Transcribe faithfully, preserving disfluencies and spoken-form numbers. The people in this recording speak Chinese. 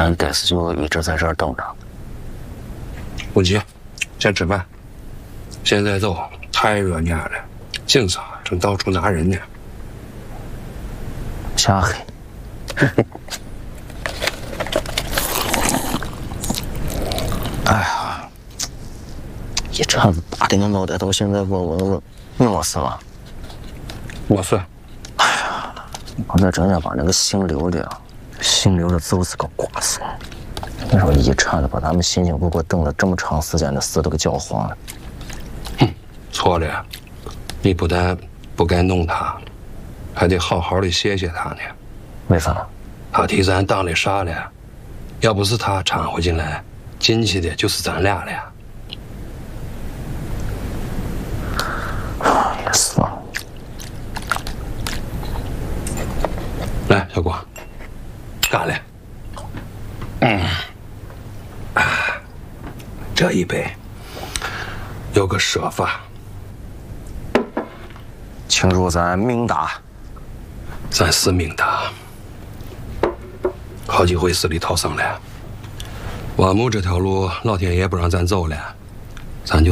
俺该死就一直在这儿等着。 不急，先吃饭。现在走太热闹了，警察正到处拿人呢。 瞎黑。哎呀，一铲子打的我脑袋到现在我我我你没事吗？ 没事。 哎呀，我这真要把那个姓刘的，姓刘的就是个瓜怂。你说一铲子把咱们辛辛苦苦等了这么长时间的事都给搅黄了。 哼，错了，你不但不该弄他，还得好好的谢谢他呢。 为啥？ 他替咱挡了啥了？要不是他掺和进来，进去的就是咱俩了。 也是。 来，小郭，干了。嗯，啊，这一杯有个说法， 请入咱明达。 咱是明达，好几回死里逃生了。万木这条路，老天爷不让咱走了，咱就。